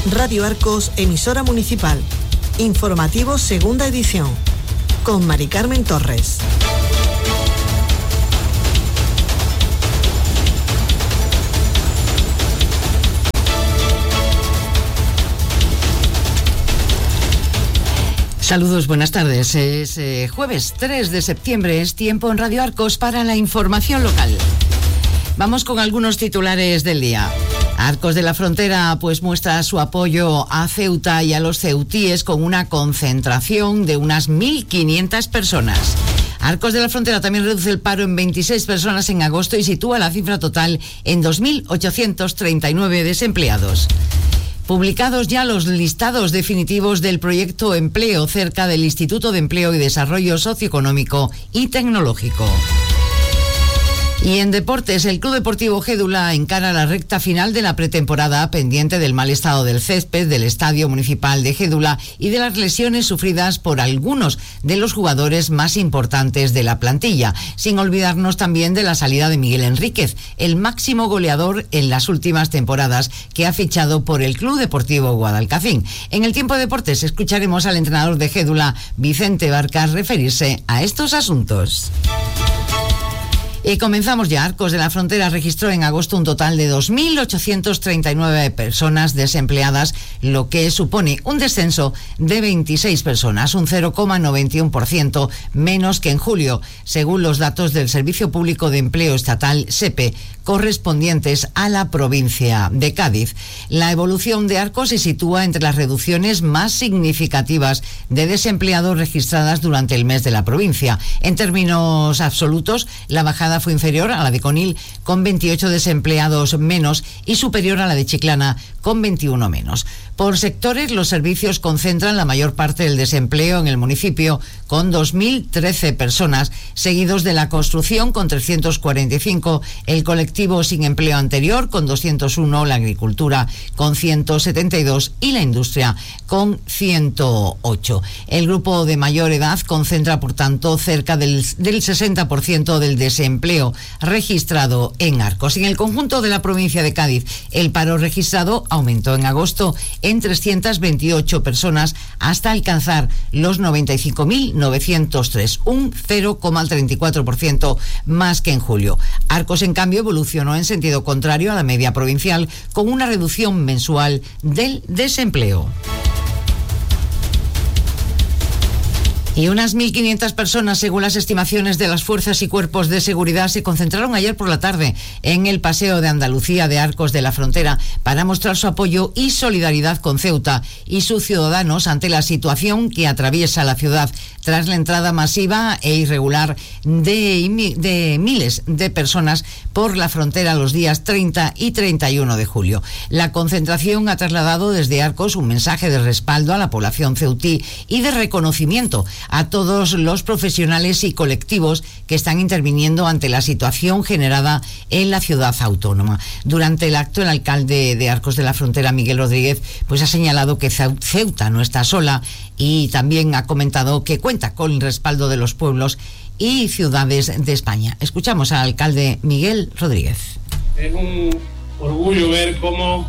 Radio Arcos, emisora municipal. Informativo segunda edición. Con Mari Carmen Torres. Saludos, buenas tardes. Es jueves 3 de septiembre, es tiempo en Radio Arcos para la información local. Vamos con algunos titulares del día. Arcos de la Frontera pues muestra su apoyo a Ceuta y a los ceutíes con una concentración de unas 1.500 personas. Arcos de la Frontera también reduce el paro en 26 personas en agosto y sitúa la cifra total en 2.839 desempleados. Publicados ya los listados definitivos del proyecto Empleo cerca del Instituto de Empleo y Desarrollo Socioeconómico y Tecnológico. Y en deportes, el Club Deportivo Gédula encara la recta final de la pretemporada pendiente del mal estado del césped del Estadio Municipal de Gédula y de las lesiones sufridas por algunos de los jugadores más importantes de la plantilla, sin olvidarnos también de la salida de Miguel Enríquez, el máximo goleador en las últimas temporadas que ha fichado por el Club Deportivo Guadalcacín. En el tiempo de deportes escucharemos al entrenador de Gédula, Vicente Barcas, referirse a estos asuntos. Y comenzamos ya. Arcos de la Frontera registró en agosto un total de 2.839 personas desempleadas, lo que supone un descenso de 26 personas, un 0,91% menos que en julio, según los datos del Servicio Público de Empleo Estatal, SEPE, correspondientes a la provincia de Cádiz. La evolución de Arcos se sitúa entre las reducciones más significativas de desempleados registradas durante el mes de la provincia. En términos absolutos, la bajada fue inferior a la de Conil, con 28 desempleados menos, y superior a la de Chiclana, con 21 menos. Por sectores, los servicios concentran la mayor parte del desempleo en el municipio, con 2.013 personas, seguidos de la construcción con 345, el colectivo sin empleo anterior con 201, la agricultura con 172 y la industria con 108. El grupo de mayor edad concentra, por tanto, cerca del 60% del desempleo registrado en Arcos. En el conjunto de la provincia de Cádiz, el paro registrado aumentó en agosto en 328 personas hasta alcanzar los 95.903, un 0,34% más que en julio. Arcos, en cambio, evolucionó en sentido contrario a la media provincial, con una reducción mensual del desempleo. Y unas 1.500 personas, según las estimaciones de las fuerzas y cuerpos de seguridad, se concentraron ayer por la tarde en el Paseo de Andalucía de Arcos de la Frontera para mostrar su apoyo y solidaridad con Ceuta y sus ciudadanos ante la situación que atraviesa la ciudad tras la entrada masiva e irregular de miles de personas por la frontera los días 30 y 31 de julio. La concentración ha trasladado desde Arcos un mensaje de respaldo a la población ceutí y de reconocimiento a todos los profesionales y colectivos que están interviniendo ante la situación generada en la ciudad autónoma. Durante el acto, el alcalde de Arcos de la Frontera, Miguel Rodríguez, pues ha señalado que Ceuta no está sola y también ha comentado que cuenta con el respaldo de los pueblos y ciudades de España. Escuchamos al alcalde Miguel Rodríguez. Es un orgullo ver cómo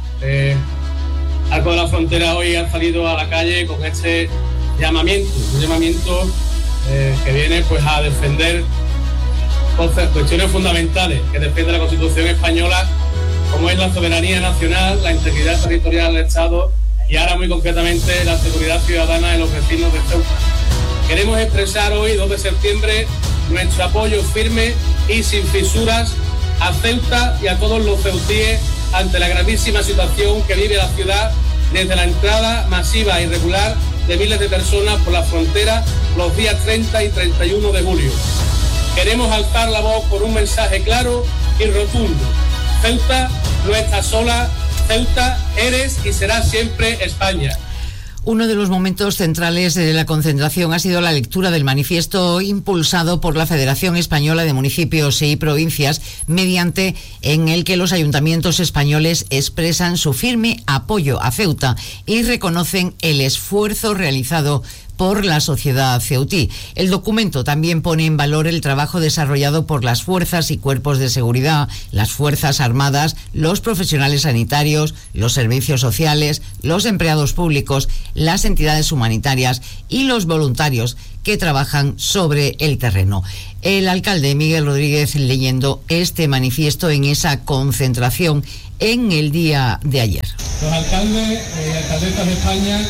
Arcos de la Frontera hoy ha salido a la calle con este un llamamiento que viene pues a defender cuestiones fundamentales que defiende la Constitución española, como es la soberanía nacional, la integridad territorial del Estado y ahora muy concretamente la seguridad ciudadana de los vecinos de Ceuta. Queremos expresar hoy, 2 de septiembre, nuestro apoyo firme y sin fisuras a Ceuta y a todos los ceutíes ante la gravísima situación que vive la ciudad desde la entrada masiva e irregular de miles de personas por la frontera los días 30 y 31 de julio. Queremos alzar la voz por un mensaje claro y rotundo. Ceuta no está sola, Ceuta eres y será siempre España. Uno de los momentos centrales de la concentración ha sido la lectura del manifiesto impulsado por la Federación Española de Municipios y Provincias, mediante en el que los ayuntamientos españoles expresan su firme apoyo a Ceuta y reconocen el esfuerzo realizado por la sociedad ceutí. El documento también pone en valor el trabajo desarrollado por las fuerzas y cuerpos de seguridad, las Fuerzas Armadas, los profesionales sanitarios, los servicios sociales, los empleados públicos, las entidades humanitarias y los voluntarios que trabajan sobre el terreno. El alcalde Miguel Rodríguez leyendo este manifiesto en esa concentración en el día de ayer. Los alcaldes y alcaldesas de España,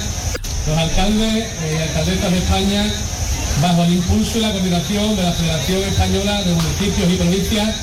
bajo el impulso y la coordinación de la Federación Española de Municipios y Provincias,